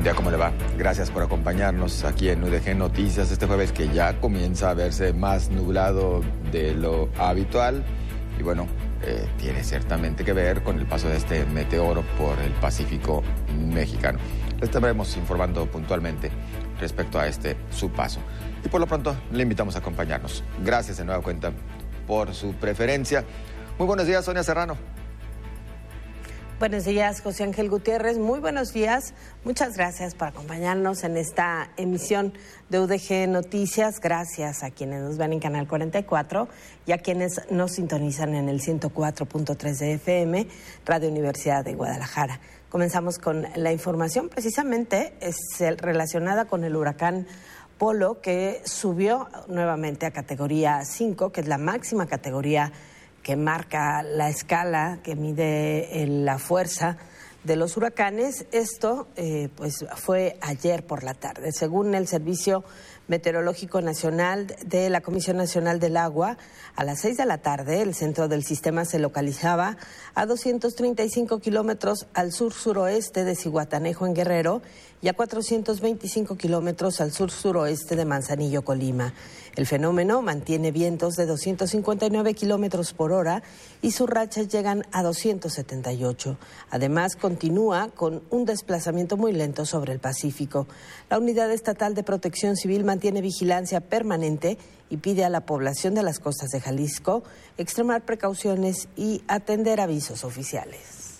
Buen día, ¿cómo le va? Gracias por acompañarnos aquí en UDG Noticias este jueves, que ya comienza a verse más nublado de lo habitual. Y bueno, tiene ciertamente que ver con el paso de este meteoro por el Pacífico mexicano. Le estaremos informando puntualmente respecto a su paso. Y por lo pronto le invitamos a acompañarnos. Gracias de nueva cuenta por su preferencia. Muy buenos días, Sonia Serrano. Buenos días, José Ángel Gutiérrez. Muy buenos días. Muchas gracias por acompañarnos en esta emisión de UDG Noticias. Gracias a quienes nos ven en Canal 44 y a quienes nos sintonizan en el 104.3 de FM, Radio Universidad de Guadalajara. Comenzamos con la información, precisamente relacionada con el huracán Polo, que subió nuevamente a categoría 5, que es la máxima categoría que marca la escala que mide la fuerza de los huracanes. Esto pues fue ayer por la tarde. Según el Servicio Meteorológico Nacional de la Comisión Nacional del Agua, a las 6 de la tarde el centro del sistema se localizaba a 235 kilómetros al sur-suroeste de Zihuatanejo, en Guerrero, y a 425 kilómetros al sur-suroeste de Manzanillo, Colima. El fenómeno mantiene vientos de 259 kilómetros por hora y sus rachas llegan a 278. Además, continúa con un desplazamiento muy lento sobre el Pacífico. La Unidad Estatal de Protección Civil mantiene vigilancia permanente y pide a la población de las costas de Jalisco extremar precauciones y atender avisos oficiales.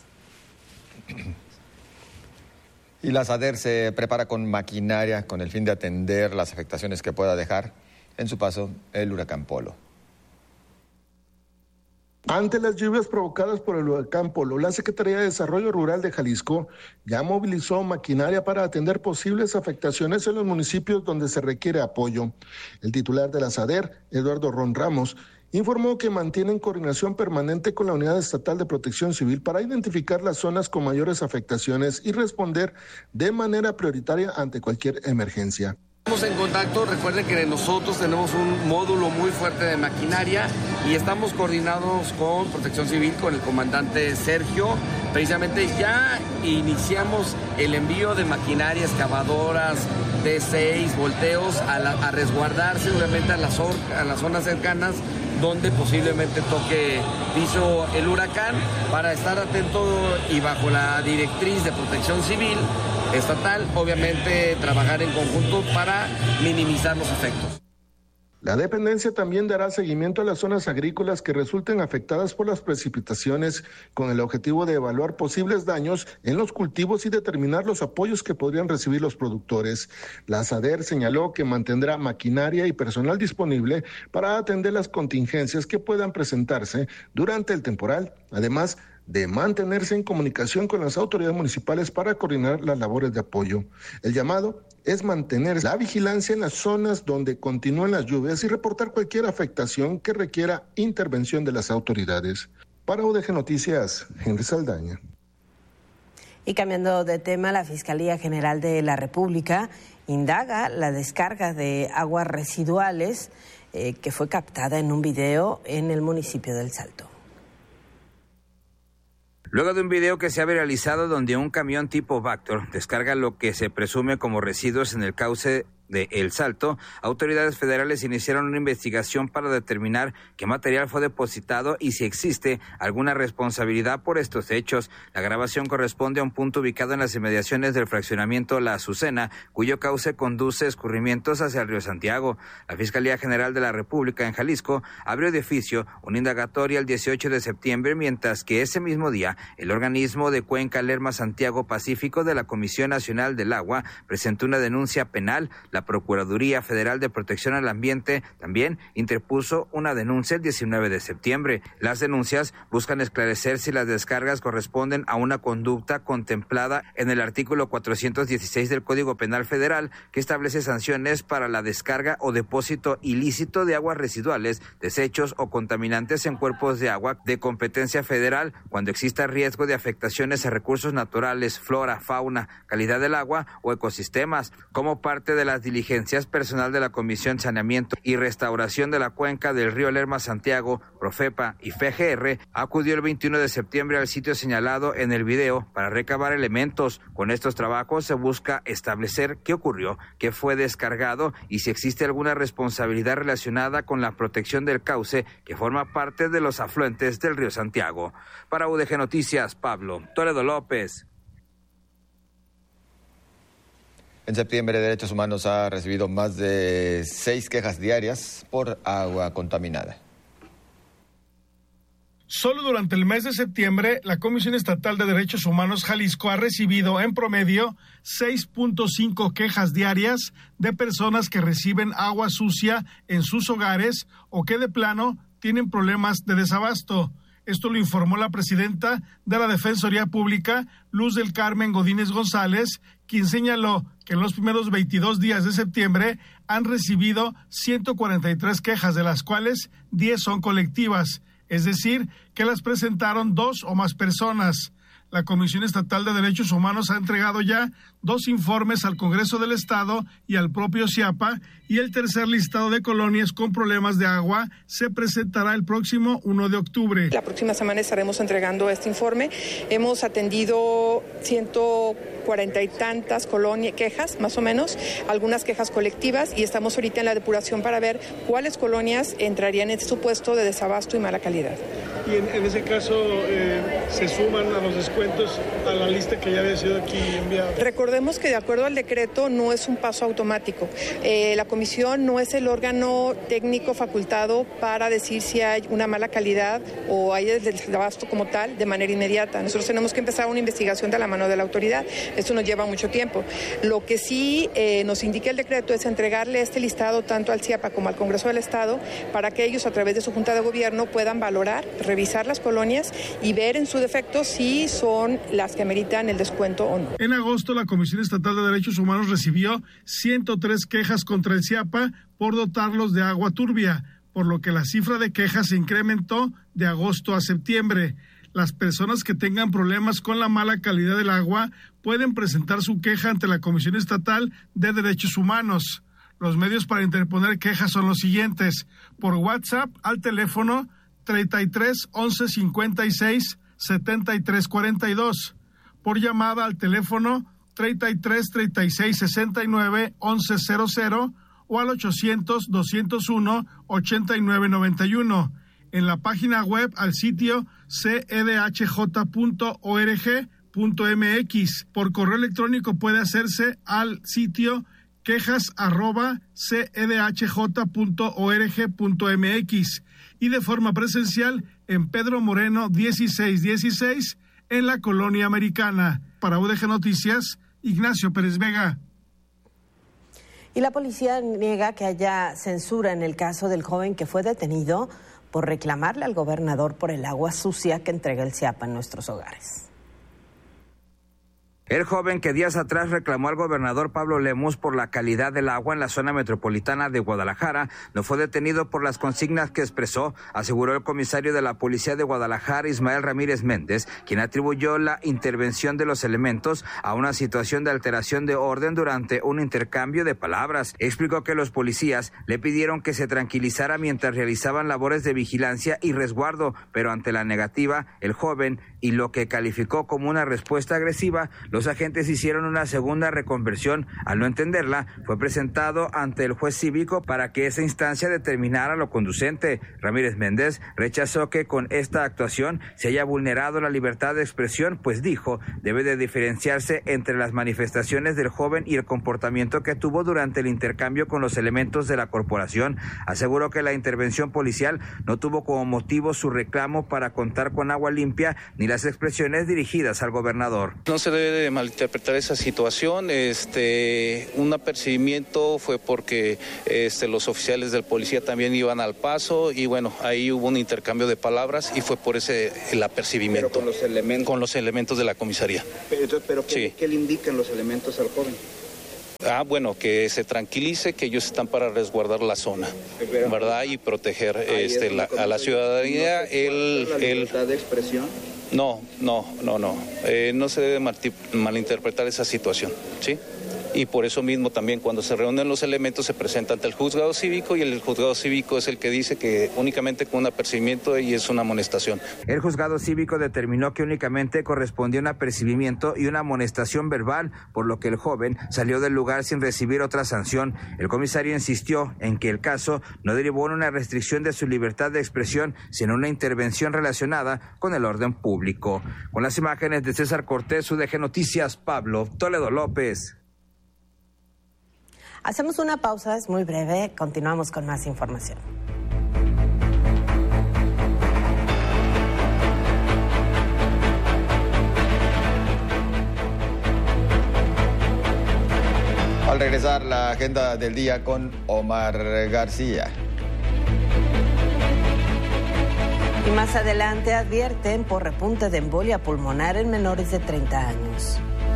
Y la SADER se prepara con maquinaria con el fin de atender las afectaciones que pueda dejar en su paso el huracán Polo. Ante las lluvias provocadas por el huracán Polo, la Secretaría de Desarrollo Rural de Jalisco ya movilizó maquinaria para atender posibles afectaciones en los municipios donde se requiere apoyo. El titular de la SADER, Eduardo Ron Ramos, informó que mantienen coordinación permanente con la Unidad Estatal de Protección Civil para identificar las zonas con mayores afectaciones y responder de manera prioritaria ante cualquier emergencia. Estamos en contacto, recuerden que nosotros tenemos un módulo muy fuerte de maquinaria y estamos coordinados con Protección Civil, con el comandante Sergio. Precisamente ya iniciamos el envío de maquinaria, excavadoras, T6, volteos, a resguardarse obviamente a las zonas cercanas donde posiblemente toque piso el huracán, para estar atento y bajo la directriz de Protección Civil estatal, obviamente trabajar en conjunto para minimizar los efectos. La dependencia también dará seguimiento a las zonas agrícolas que resulten afectadas por las precipitaciones, con el objetivo de evaluar posibles daños en los cultivos y determinar los apoyos que podrían recibir los productores. La SADER señaló que mantendrá maquinaria y personal disponible para atender las contingencias que puedan presentarse durante el temporal, además de mantenerse en comunicación con las autoridades municipales para coordinar las labores de apoyo. El llamado es mantener la vigilancia en las zonas donde continúan las lluvias y reportar cualquier afectación que requiera intervención de las autoridades. Para UDG Noticias, Henry Saldaña. Y cambiando de tema, la Fiscalía General de la República indaga la descarga de aguas residuales que fue captada en un video en el municipio del Salto. Luego de un video que se ha viralizado donde un camión tipo Vactor descarga lo que se presume como residuos en el cauce de El Salto, autoridades federales iniciaron una investigación para determinar qué material fue depositado y si existe alguna responsabilidad por estos hechos. La grabación corresponde a un punto ubicado en las inmediaciones del fraccionamiento La Azucena, cuyo cauce conduce escurrimientos hacia el río Santiago. La Fiscalía General de la República en Jalisco abrió de oficio una indagatoria el 18 de septiembre, mientras que ese mismo día el organismo de Cuenca Lerma Santiago Pacífico de la Comisión Nacional del Agua presentó una denuncia penal. La Procuraduría Federal de Protección al Ambiente también interpuso una denuncia el 19 de septiembre. Las denuncias buscan esclarecer si las descargas corresponden a una conducta contemplada en el artículo 416 del Código Penal Federal, que establece sanciones para la descarga o depósito ilícito de aguas residuales, desechos o contaminantes en cuerpos de agua de competencia federal cuando exista riesgo de afectaciones a recursos naturales, flora, fauna, calidad del agua o ecosistemas. Como parte de las las diligencias, personal de la Comisión Saneamiento y Restauración de la Cuenca del Río Lerma-Santiago, Profepa y FGR acudió el 21 de septiembre al sitio señalado en el video para recabar elementos. Con estos trabajos se busca establecer qué ocurrió, qué fue descargado y si existe alguna responsabilidad relacionada con la protección del cauce que forma parte de los afluentes del río Santiago. Para UDG Noticias, Pablo Toledo López. En septiembre, Derechos Humanos ha recibido más de 6 quejas diarias por agua contaminada. Solo durante el mes de septiembre, la Comisión Estatal de Derechos Humanos Jalisco ha recibido en promedio 6.5 quejas diarias de personas que reciben agua sucia en sus hogares o que de plano tienen problemas de desabasto. Esto lo informó la presidenta de la Defensoría Pública, Luz del Carmen Godínez González, quien señaló que en los primeros 22 días de septiembre han recibido 143 quejas, de las cuales 10 son colectivas, es decir, que las presentaron 2 o más personas. La Comisión Estatal de Derechos Humanos ha entregado ya 2 informes al Congreso del Estado y al propio CIAPA, y el tercer listado de colonias con problemas de agua se presentará el próximo 1 de octubre. La próxima semana estaremos entregando este informe. Hemos atendido 140 y tantas quejas, más o menos, algunas quejas colectivas, y estamos ahorita en la depuración para ver cuáles colonias entrarían en este supuesto de desabasto y mala calidad. Y en ese caso se suman a los descuentos a la lista que ya había sido aquí enviada. Recordemos que de acuerdo al decreto no es un paso automático. La comisión no es el órgano técnico facultado para decir si hay una mala calidad o hay desabasto como tal de manera inmediata. Nosotros tenemos que empezar una investigación de la mano de la autoridad. Esto nos lleva mucho tiempo. Lo que sí nos indica el decreto es entregarle este listado tanto al CIAPA como al Congreso del Estado para que ellos, a través de su Junta de Gobierno, puedan valorar, revisar las colonias y ver en su defecto si son las que ameritan el descuento o no. En agosto, la Comisión Estatal de Derechos Humanos recibió 103 quejas contra el CIAPA por dotarlos de agua turbia, por lo que la cifra de quejas se incrementó de agosto a septiembre. Las personas que tengan problemas con la mala calidad del agua pueden presentar su queja ante la Comisión Estatal de Derechos Humanos. Los medios para interponer quejas son los siguientes: por WhatsApp al teléfono 33 11 56 73 42, por llamada al teléfono 33 36 69 11 00 o al 800 201 89 91. En la página web al sitio cedhj.org.mx. Por correo electrónico puede hacerse al sitio quejas@cedhj.org.mx y de forma presencial en Pedro Moreno 1616 en la Colonia Americana. Para UDG Noticias, Ignacio Pérez Vega. Y la policía niega que haya censura en el caso del joven que fue detenido por reclamarle al gobernador por el agua sucia que entrega el CIAPA en nuestros hogares. El joven que días atrás reclamó al gobernador Pablo Lemus por la calidad del agua en la zona metropolitana de Guadalajara no fue detenido por las consignas que expresó, aseguró el comisario de la Policía de Guadalajara, Ismael Ramírez Méndez, quien atribuyó la intervención de los elementos a una situación de alteración de orden durante un intercambio de palabras. Explicó que los policías le pidieron que se tranquilizara mientras realizaban labores de vigilancia y resguardo, pero ante la negativa, el joven, y lo que calificó como una respuesta agresiva, los agentes hicieron una segunda reconversión. Al no entenderla, fue presentado ante el juez cívico para que esa instancia determinara lo conducente. Ramírez Méndez rechazó que con esta actuación se haya vulnerado la libertad de expresión, pues dijo, debe de diferenciarse entre las manifestaciones del joven y el comportamiento que tuvo durante el intercambio con los elementos de la corporación. Aseguró que la intervención policial no tuvo como motivo su reclamo para contar con agua limpia ni las expresiones dirigidas al gobernador. No se debe de malinterpretar esa situación. Un apercibimiento fue porque los oficiales del policía también iban al paso y bueno, ahí hubo un intercambio de palabras y fue por ese el apercibimiento. Pero con los elementos. Con los elementos de la comisaría. Pero sí. ¿Qué le indican los elementos al joven? Bueno, que se tranquilice, que ellos están para resguardar la zona, ¿verdad? Y proteger a la ciudadanía. ¿La libertad de expresión? No se debe malinterpretar esa situación, ¿sí? Y por eso mismo también cuando se reúnen los elementos se presenta ante el juzgado cívico y el juzgado cívico es el que dice que únicamente con un apercibimiento y es una amonestación. El juzgado cívico determinó que únicamente correspondía un apercibimiento y una amonestación verbal, por lo que el joven salió del lugar sin recibir otra sanción. El comisario insistió en que el caso no derivó en una restricción de su libertad de expresión, sino una intervención relacionada con el orden público. Con las imágenes de César Cortés, UDG Noticias, Pablo Toledo López. Hacemos una pausa, es muy breve, continuamos con más información. Al regresar, la agenda del día con Omar García. Y más adelante advierten por repunte de embolia pulmonar en menores de 30 años.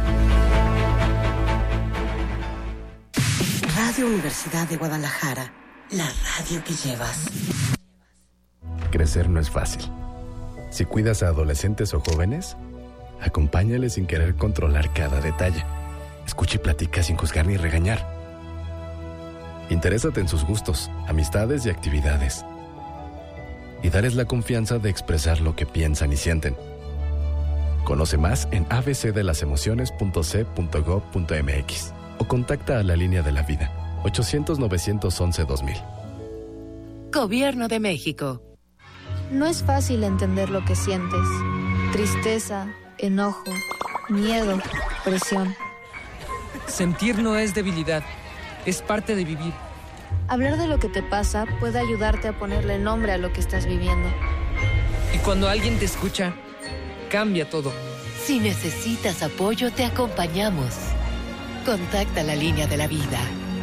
Radio Universidad de Guadalajara, la radio que llevas. Crecer no es fácil. Si cuidas a adolescentes o jóvenes, acompáñales sin querer controlar cada detalle. Escucha y platica sin juzgar ni regañar. Interésate en sus gustos, amistades y actividades. Y dales la confianza de expresar lo que piensan y sienten. Conoce más en abcdelasemociones.c.gov.mx o contacta a la Línea de la Vida, 800-911-2000. Gobierno de México. No es fácil entender lo que sientes. Tristeza, enojo, miedo, presión. Sentir no es debilidad, es parte de vivir. Hablar de lo que te pasa puede ayudarte a ponerle nombre a lo que estás viviendo. Y cuando alguien te escucha, cambia todo. Si necesitas apoyo, te acompañamos. Contacta la Línea de la Vida.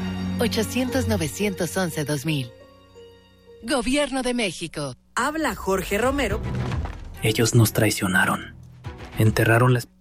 800-911-2000. Gobierno de México. Habla Jorge Romero. Ellos nos traicionaron. Enterraron la esperanza.